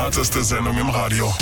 härteste Sendung im Radio.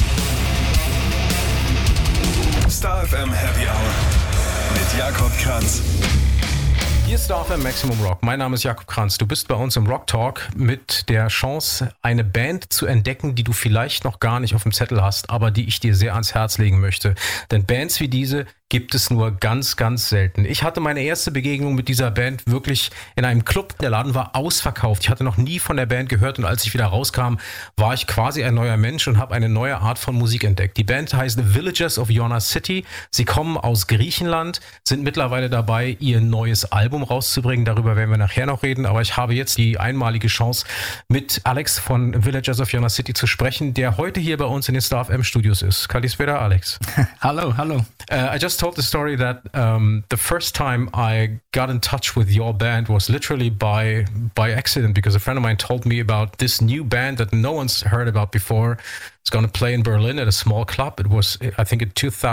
Star FM Happy Hour mit Jakob Kranz. Hier ist Star FM Maximum Rock. Mein Name ist Jakob Kranz. Du bist bei uns im Rock Talk mit der Chance, eine Band zu entdecken, die du vielleicht noch gar nicht auf dem Zettel hast, aber die ich dir sehr ans Herz legen möchte. Denn Bands wie diese gibt es nur ganz, ganz selten. Ich hatte meine erste Begegnung mit dieser Band wirklich in einem Club. Der Laden war ausverkauft. Ich hatte noch nie von der Band gehört und als ich wieder rauskam, war ich quasi ein neuer Mensch und habe eine neue Art von Musik entdeckt. Die Band heißt The Villagers of Ioana City. Sie kommen aus Griechenland, sind mittlerweile dabei, ihr neues Album rauszubringen. Darüber werden wir nachher noch reden. Aber ich habe jetzt die einmalige Chance, mit Alex von Villagers of Ioana City zu sprechen, der heute hier bei uns in den Star FM Studios ist. Kalispera, Alex. Hello. I just told the story that the first time I got in touch with your band was literally by accident, because a friend of mine told me about this new band that no one's heard about before. It's going to play in Berlin at a small club. It was, I think, in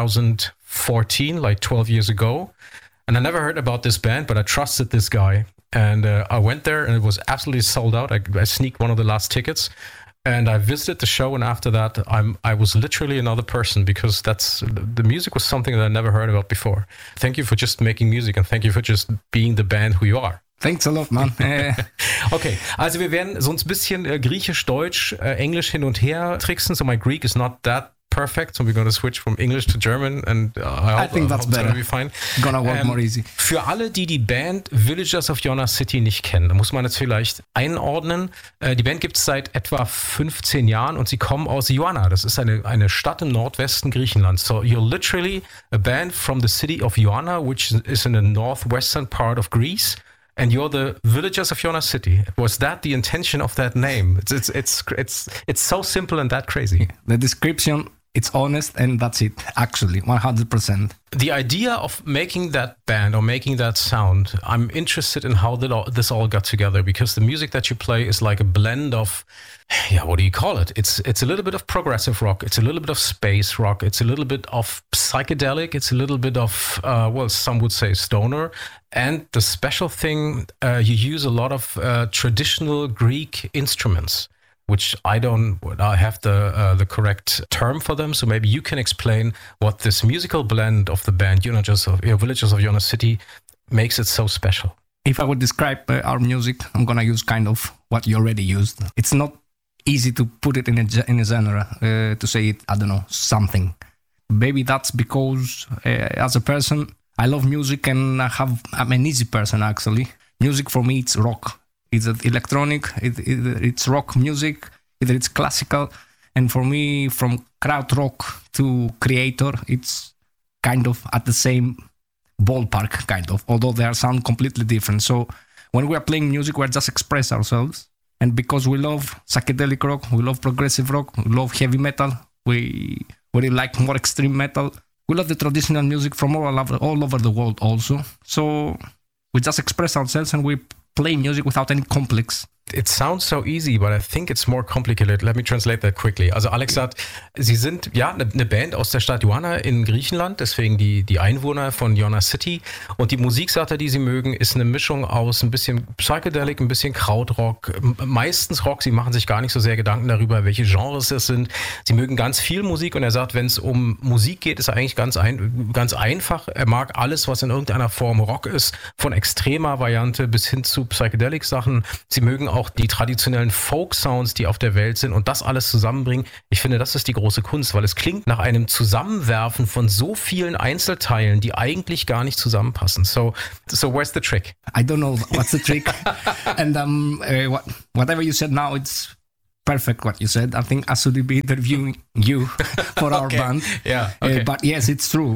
2014, like 12 years ago. And I never heard about this band, but I trusted this guy. And I went there and it was absolutely sold out. I sneaked one of the last tickets. And I visited the show, and after that, I was literally another person, because the music was something that I never heard about before. Thank you for just making music, and thank you for just being the band who you are. Thanks a lot, man. Okay, also wir werden so ein bisschen Griechisch, Deutsch, Englisch hin und her tricksen. So my Greek is not that perfect, so we're going to switch from English to German, and I think that's better. Be fine. Gonna work more easy. Für alle, die Band Villagers of Ioana City nicht kennen, da muss man jetzt vielleicht einordnen. Die Band gibt es seit etwa 15 Jahren und sie kommen aus Ioana. Das ist eine Stadt im Nordwesten Griechenlands. So you're literally a band from the city of Ioana, which is in the northwestern part of Greece. And you're the Villagers of Ioana City. Was that the intention of that name? It's so simple and that crazy. The description, it's honest, and that's it, actually, 100%. The idea of making that band or making that sound, I'm interested in how this all got together, because the music that you play is like a blend of, what do you call it? It's a little bit of progressive rock, it's a little bit of space rock, it's a little bit of psychedelic, it's a little bit of, some would say stoner. And the special thing, you use a lot of traditional Greek instruments, which I have the correct term for them. So maybe you can explain what this musical blend of the band, Villagers of Ioana City, makes it so special. If I would describe our music, I'm going to use kind of what you already used. It's not easy to put it in a genre, to say it, I don't know, something. Maybe that's because as a person, I love music, and I'm an easy person, actually. Music for me, it's rock. It's electronic, it's rock music, either it's classical. And for me, from crowd rock to creator, it's kind of at the same ballpark, kind of, although they sound completely different. So when we are playing music, we're just express ourselves. And because we love psychedelic rock, we love progressive rock, we love heavy metal, we really like more extreme metal. We love the traditional music from all over the world also. So we just express ourselves and we play music without any complex. It sounds so easy, but I think it's more complicated. Let me translate that quickly. Also Alex sagt, Sie sind eine Band aus der Stadt Ioana in Griechenland, deswegen die Einwohner von Ioana City. Und die Musik, sagt er, die sie mögen, ist eine Mischung aus ein bisschen Psychedelic, ein bisschen Krautrock, meistens Rock. Sie machen sich gar nicht so sehr Gedanken darüber, welche Genres es sind. Sie mögen ganz viel Musik, und er sagt, wenn es um Musik geht, ist er eigentlich ganz einfach. Er mag alles, was in irgendeiner Form Rock ist, von extremer Variante bis hin zu Psychedelic-Sachen. Sie mögen auch die traditionellen Folk-Sounds, die auf der Welt sind, und das alles zusammenbringen. Ich finde, das ist die große Kunst, weil es klingt nach einem Zusammenwerfen von so vielen Einzelteilen, die eigentlich gar nicht zusammenpassen. So where's the trick? I don't know what's the trick. And whatever you said now, it's perfect what you said. I think I should be interviewing you for our band. Yeah. Okay. But yes, it's true.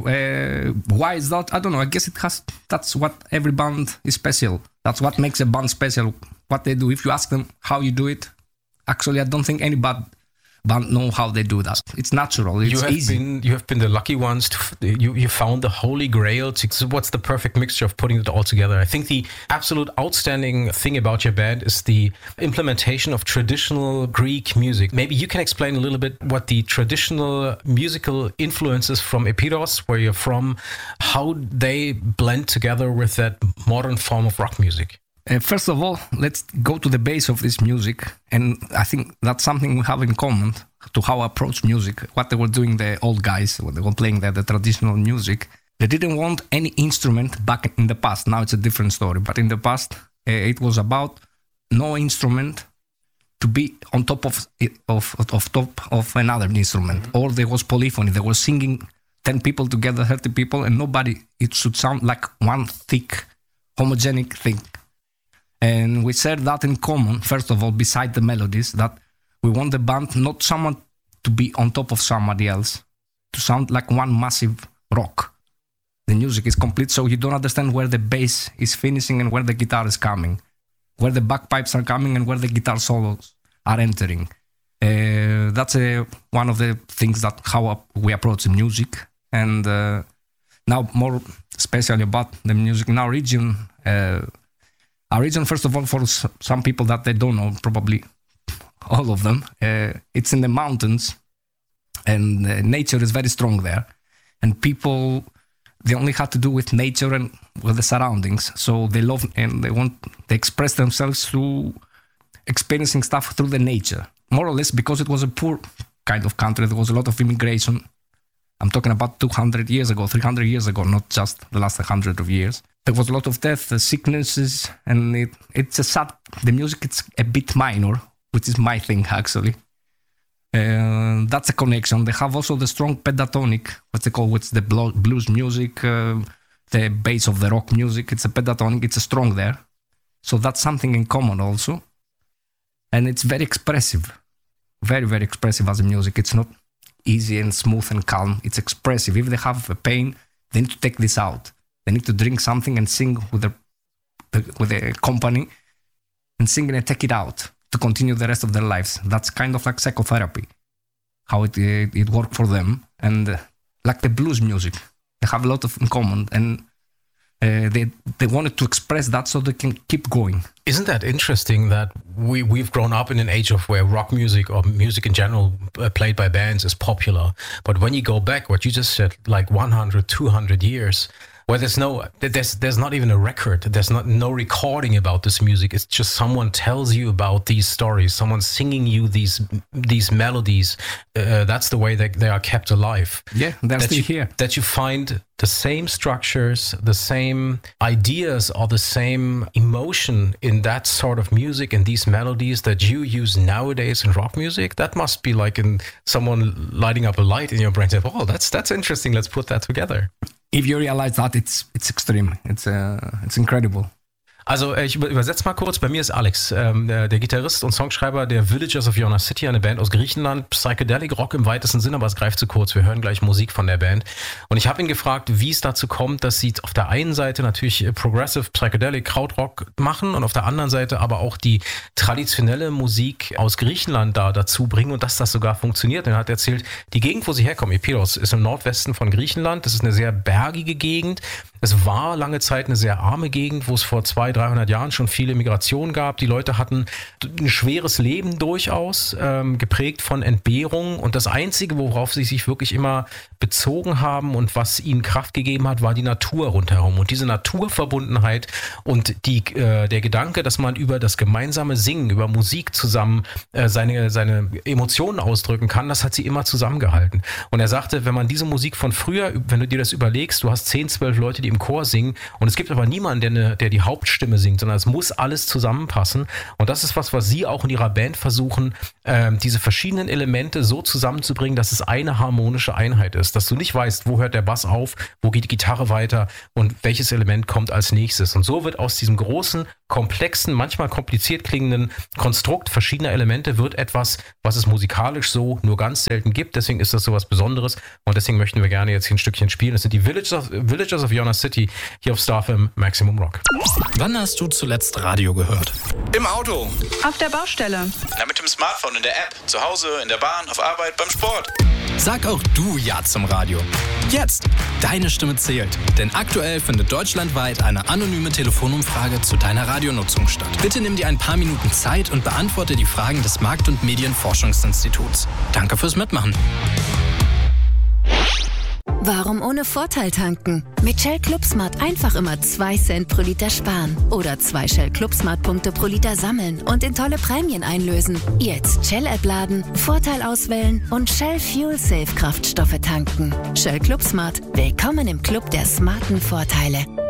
Why is that? I don't know. I guess that's what every band is special. That's what makes a band special. What they do. If you ask them how you do it, actually, I don't think any band know how they do that. It's natural. It's easy. You have been the lucky ones. You found the holy grail. So what's the perfect mixture of putting it all together? I think the absolute outstanding thing about your band is the implementation of traditional Greek music. Maybe you can explain a little bit what the traditional musical influences from Epiros, where you're from, how they blend together with that modern form of rock music. First of all, let's go to the base of this music. And I think that's something we have in common to how I approach music. What they were doing, the old guys, when they were playing the traditional music, they didn't want any instrument back in the past. Now it's a different story. But in the past, it was about no instrument to be on top of another instrument. Or there was polyphony. They were singing 10 people together, 30 people, and nobody. It should sound like one thick, homogenic thing. And we shared that in common, first of all, beside the melodies, that we want the band, not someone to be on top of somebody else, to sound like one massive rock. The music is complete, so you don't understand where the bass is finishing and where the guitar is coming, where the bagpipes are coming and where the guitar solos are entering. That's one of the things that how we approach the music. And now more especially about the music in our region. Our region, first of all, for some people that they don't know, probably all of them, it's in the mountains, and nature is very strong there. And people, they only have to do with nature and with the surroundings. So they love and they express themselves through experiencing stuff through the nature. More or less because it was a poor kind of country. There was a lot of immigration. I'm talking about 200 years ago, 300 years ago, not just the last 100 of years. There was a lot of death, sicknesses, and it's a sad... The music, it's a bit minor, which is my thing, actually. That's a connection. They have also the strong pentatonic, what's it called, what's the blues music, the bass of the rock music. It's a pentatonic, it's a strong there. So that's something in common also. And it's very expressive. Very, very expressive as a music. It's not easy and smooth and calm. It's expressive. If they have a pain, they need to take this out. They need to drink something and sing with the company and sing and take it out to continue the rest of their lives. That's kind of like psychotherapy, how it worked for them. And like the blues music, they have a lot in common. And they wanted to express that so they can keep going. Isn't that interesting that we've grown up in an age of where rock music or music in general played by bands is popular. But when you go back, what you just said, like 100, 200 years, where there's not even a record, there's no recording about this music. It's just someone tells you about these stories, someone singing you these melodies. That's the way that they are kept alive. Yeah, they're still here. That you find the same structures, the same ideas, or the same emotion in that sort of music and these melodies that you use nowadays in rock music. That must be like in someone lighting up a light in your brain. Say, "Oh, that's interesting. Let's put that together." If you realize that, it's extreme. It's incredible. Also ich übersetze mal kurz. Bei mir ist Alex, der Gitarrist und Songschreiber der Villagers of Yona City, eine Band aus Griechenland. Psychedelic Rock im weitesten Sinn, aber es greift zu kurz. Wir hören gleich Musik von der Band. Und ich habe ihn gefragt, wie es dazu kommt, dass sie auf der einen Seite natürlich Progressive, Psychedelic, Krautrock machen und auf der anderen Seite aber auch die traditionelle Musik aus Griechenland dazu bringen und dass das sogar funktioniert. Und er hat erzählt, die Gegend, wo sie herkommen, Epiros, ist im Nordwesten von Griechenland. Das ist eine sehr bergige Gegend. Es war lange Zeit eine sehr arme Gegend, wo es vor 200-300 Jahren schon viele Migrationen gab. Die Leute hatten ein schweres Leben durchaus, geprägt von Entbehrung. Und das Einzige, worauf sie sich wirklich immer bezogen haben und was ihnen Kraft gegeben hat, war die Natur rundherum. Und diese Naturverbundenheit und der Gedanke, dass man über das gemeinsame Singen, über Musik zusammen seine Emotionen ausdrücken kann, das hat sie immer zusammengehalten. Und er sagte, wenn man diese Musik von früher, wenn du dir das überlegst, du hast 10, 12 Leute, die im Chor singen und es gibt aber niemanden, der die Hauptstimme singt, sondern es muss alles zusammenpassen. Und das ist was sie auch in ihrer Band versuchen, diese verschiedenen Elemente so zusammenzubringen, dass es eine harmonische Einheit ist. Dass du nicht weißt, wo hört der Bass auf, wo geht die Gitarre weiter und welches Element kommt als nächstes. Und so wird aus diesem großen, komplexen, manchmal kompliziert klingenden Konstrukt verschiedener Elemente wird etwas, was es musikalisch so nur ganz selten gibt. Deswegen ist das so was Besonderes und deswegen möchten wir gerne jetzt hier ein Stückchen spielen. Das sind die Villagers of Yona City hier auf Star FM Maximum Rock. Wann hast du zuletzt Radio gehört? Im Auto. Auf der Baustelle. Na, mit dem Smartphone, in der App. Zu Hause, in der Bahn, auf Arbeit, beim Sport. Sag auch du Ja zum Radio. Jetzt! Deine Stimme zählt. Denn aktuell findet deutschlandweit eine anonyme Telefonumfrage zu deiner Radionutzung statt. Bitte nimm dir ein paar Minuten Zeit und beantworte die Fragen des Markt- und Medienforschungsinstituts. Danke fürs Mitmachen. Warum ohne Vorteil tanken? Mit Shell Club Smart einfach immer 2 Cent pro Liter sparen. Oder 2 Shell Club Smart Punkte pro Liter sammeln und in tolle Prämien einlösen. Jetzt Shell-App laden, Vorteil auswählen und Shell Fuel Safe Kraftstoffe tanken. Shell Club Smart. Willkommen im Club der smarten Vorteile.